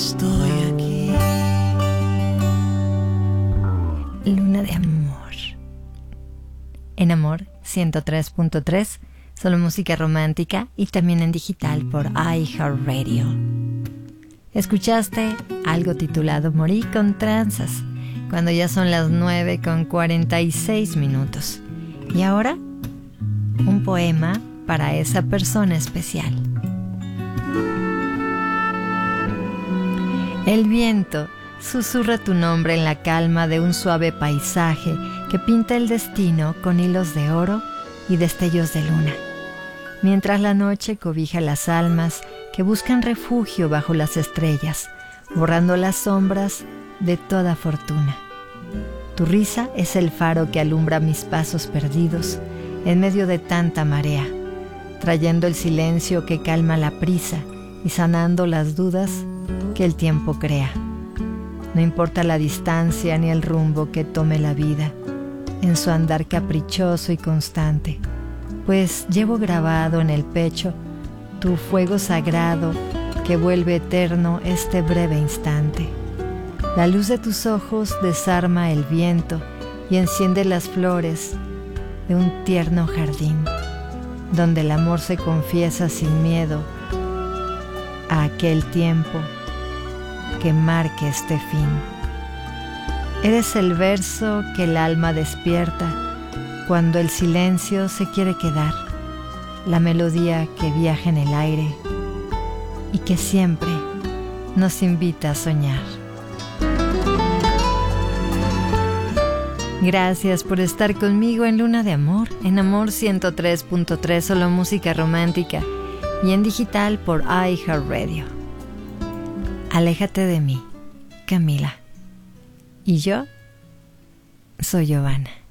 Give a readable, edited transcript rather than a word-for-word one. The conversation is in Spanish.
estoy aquí. Luna de amor. En Amor 103.3, solo música romántica y también en digital por iHeartRadio. Escuchaste algo titulado Morí con tranzas, cuando ya son las 9:46. Y ahora, un poema para esa persona especial. El viento susurra tu nombre en la calma de un suave paisaje que pinta el destino con hilos de oro y destellos de luna, mientras la noche cobija las almas que buscan refugio bajo las estrellas, borrando las sombras de toda fortuna. Tu risa es el faro que alumbra mis pasos perdidos en medio de tanta marea, trayendo el silencio que calma la prisa y sanando las dudas que el tiempo crea. No importa la distancia ni el rumbo que tome la vida en su andar caprichoso y constante, pues llevo grabado en el pecho tu fuego sagrado que vuelve eterno este breve instante. La luz de tus ojos desarma el viento y enciende las flores de un tierno jardín, donde el amor se confiesa sin miedo a aquel tiempo que marque este fin. Eres el verso que el alma despierta cuando el silencio se quiere quedar, la melodía que viaja en el aire y que siempre nos invita a soñar. Gracias por estar conmigo en Luna de Amor, en Amor 103.3, solo música romántica, y en digital por iHeartRadio. Aléjate de mí, Camila. Y yo soy Giovanna.